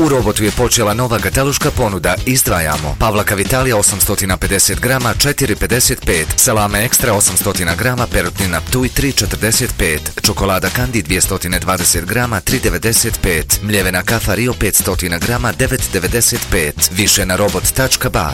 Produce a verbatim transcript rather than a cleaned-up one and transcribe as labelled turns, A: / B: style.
A: U Robotu je počela nova kataloška ponuda Izdvajamo. Pavlaka Vitalija osamsto pedeset grama četiri pedeset pet, salame ekstra osamsto grama, perutnina Ptuj tri četrdeset pet, čokolada Kandi dvjesto dvadeset grama tri devedeset pet, mljevena kafa Rio petsto grama devet devedeset pet. Više na robot tačka ba.